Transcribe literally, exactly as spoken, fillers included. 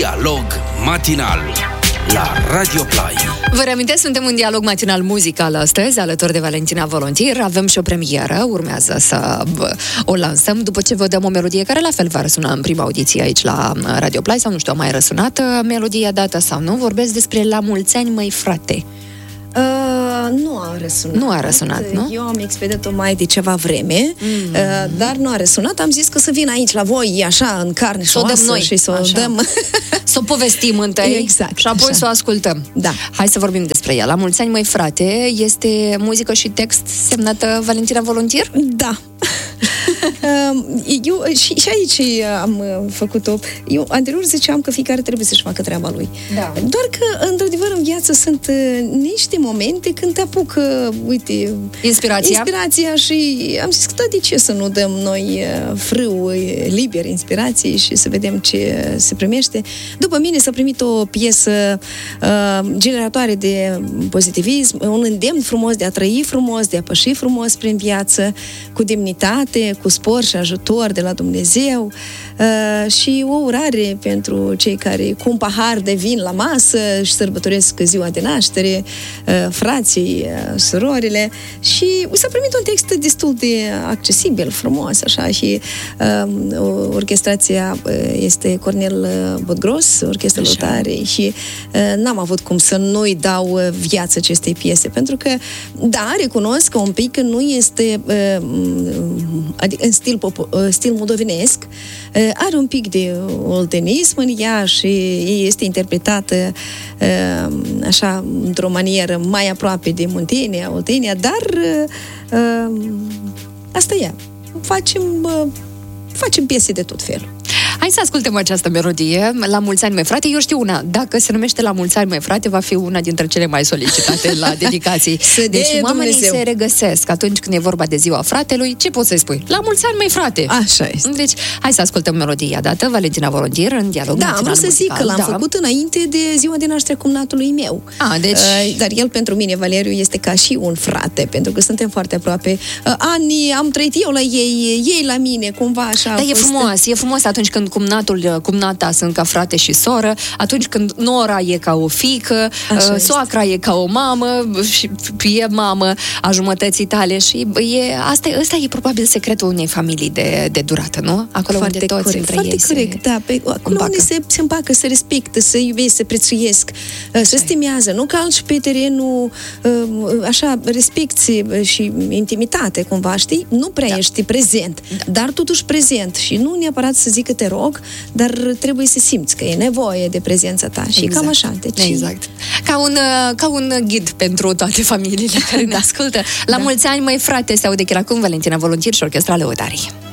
Dialog matinal la Radio Play. Vă reamintesc, suntem în dialog matinal muzical astăzi, alături de Valentina Volontir. Avem și o premieră, urmează să o lansăm după ce vă dăm o melodie care la fel va răsuna în prima audiție aici la Radio Play, sau nu știu, a mai răsunat melodia dată sau nu. Vorbesc despre La mulți ani, măi frate. Uh, nu a răsunat. Nu a răsunat, nu? Eu am expediat-o mai de ceva vreme, mm-hmm. uh, dar nu a răsunat. Am zis că să vin aici la voi, așa, în carne și oasă, noi și să o dăm. Să o povestim întâi, exact, și apoi așa. să o ascultăm. Da. Hai să vorbim despre ea. La mulți ani, măi frate, este muzică și text semnată Valentina Volontir? Da. Eu și, și aici am făcut-o. Eu anterior ziceam că fiecare trebuie să-și facă treaba lui. Da. Doar că, într-adevăr, în viață sunt niște momente când te apucă, uite, inspirația. Inspirația și am zis că da, de ce să nu dăm noi frâu liber inspirației și să vedem ce se primește. După mine s-a primit o piesă uh, generatoare de pozitivism, un îndemn frumos de a trăi frumos, de a păși frumos prin viață, cu demnitate, cu spor și ajutor de la Dumnezeu uh, și o urare pentru cei care cu un pahar de vin la masă și sărbătoresc ziua de naștere, uh, frații, uh, surorile, și s-a primit un text destul de accesibil, frumos, așa, și uh, orchestrația este Cornel Bodgros, orchestra Lotarei, și uh, n-am avut cum să nu-i dau viață acestei piese, pentru că, da, recunosc că un pic nu este uh, adică în stil, pop- stil moldovenesc, are un pic de oltenism în ea și este interpretată așa, într-o manieră mai aproape de Muntenia, Oltenia, dar asta e. Facem, facem piese de tot felul. Hai să ascultăm această melodie, La mulți ani, măi frate. Eu știu una, dacă se numește La mulți ani, măi frate, va fi una dintre cele mai solicitate la dedicații. Deci de oamenii Dumnezeu. se regăsesc atunci când e vorba de ziua fratelui. Ce poți să-i spui? La mulți ani, măi frate! Așa este. Deci, hai să ascultăm melodia dată, Valentina Volontir, în dialog da, matinal am vrut să zic muzical. că l-am da. făcut înainte de ziua de naștere cumnatului meu. A, deci... Uh, dar el pentru mine, Valeriu, este ca și un frate, pentru că suntem foarte aproape. Uh, ani am trăit eu la ei, ei la mine, cumva așa. Da, e fost... frumos, e frumos atunci când cumnatul, cumnata sunt ca frate și soră, atunci când nora e ca o fiică, uh, soacra e ca o mamă și e mamă a jumătății tale și e, asta, ăsta e probabil secretul unei familii de, de durată, nu? Acolo foarte unde toți corect, între foarte ei corect, se da. Pe, acolo împacă. unde se, se împacă, se respectă, se iubesc, se prețuiesc, se stimează, nu calci pe terenul așa, respecti și intimitate, cumva, știi? Nu prea da. ești prezent, da. dar totuși prezent și nu neapărat să zic că te rog, dar trebuie să simți că e nevoie de prezența ta și exact. cam așa. Deci... Exact. Ca un, ca un ghid pentru toate familiile care ne ascultă. La da. mulți ani, măi frate, se aude chiar acum Valentina Volontir și Orchestra Lăutarii.